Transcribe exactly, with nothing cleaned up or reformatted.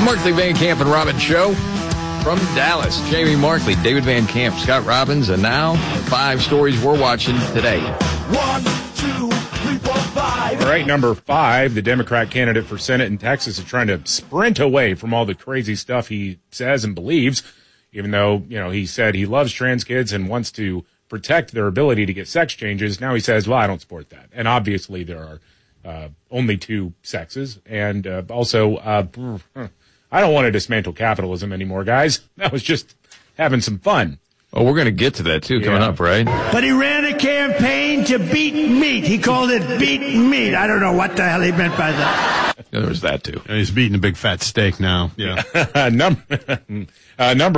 Markley, Van Camp, and Robbins Show from Dallas. Jamie Markley, David Van Camp, Scott Robbins, and now five stories we're watching today. One, two, three, four, five. All right, number five, the Democrat candidate for Senate in Texas is trying to sprint away from all the crazy stuff he says and believes, even though, you know, he said he loves trans kids and wants to protect their ability to get sex changes. Now he says, well, I don't support that. And obviously there are uh, only two sexes. And uh, also, uh, I don't want to dismantle capitalism anymore, guys. That was just having some fun. Oh, we're going to get to that, too, coming Yeah. up, right? But he ran a campaign to beat meat. He called it beat meat. I don't know what the hell he meant by that. There was that, too. He's beating a big fat steak now. Yeah. number, uh, number